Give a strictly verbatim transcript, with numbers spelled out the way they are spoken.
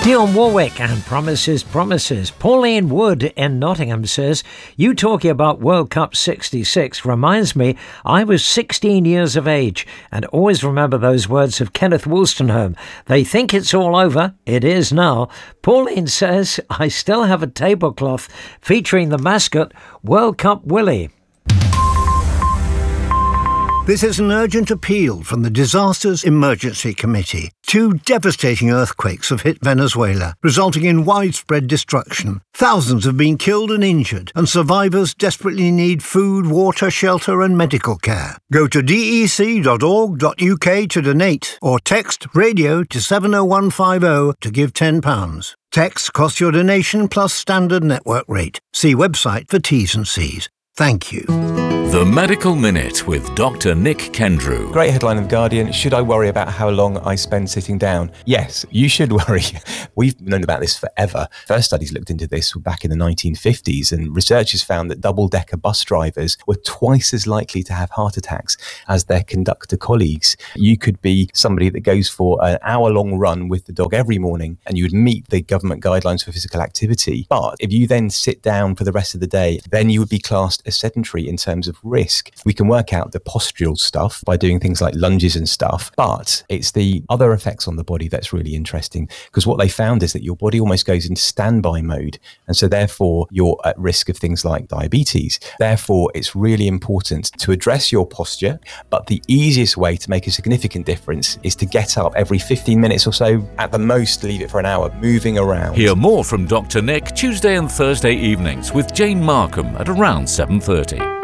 Dionne Warwick and Promises, Promises. Pauline Wood in Nottingham says, you talking about World Cup sixty-six reminds me I was sixteen years of age and always remember those words of Kenneth Wolstenholme. They think it's all over. It is now. Pauline says, I still have a tablecloth featuring the mascot World Cup Willie. This is an urgent appeal from the Disasters Emergency Committee. Two devastating earthquakes have hit Venezuela, resulting in widespread destruction. Thousands have been killed and injured, and survivors desperately need food, water, shelter and medical care. Go to d e c dot org dot u k to donate, or text radio to seven oh one five oh to give ten pounds. Text costs your donation plus standard network rate. See website for T's and C's. Thank you. The Medical Minute with Doctor Nick Kendrew. Great headline in The Guardian. Should I worry about how long I spend sitting down? Yes, you should worry. We've known about this forever. First studies looked into this back in the nineteen fifties, and researchers found that double-decker bus drivers were twice as likely to have heart attacks as their conductor colleagues. You could be somebody that goes for an hour-long run with the dog every morning, and you would meet the government guidelines for physical activity. But if you then sit down for the rest of the day, then you would be classed as sedentary in terms of risk. We can work out the postural stuff by doing things like lunges and stuff, but it's the other effects on the body that's really interesting, because what they found is that your body almost goes into standby mode, and so therefore you're at risk of things like diabetes. Therefore, it's really important to address your posture, but the easiest way to make a significant difference is to get up every fifteen minutes or so, at the most leave it for an hour, moving around. Hear more from Doctor Nick Tuesday and Thursday evenings with Jane Markham at around seven thirty.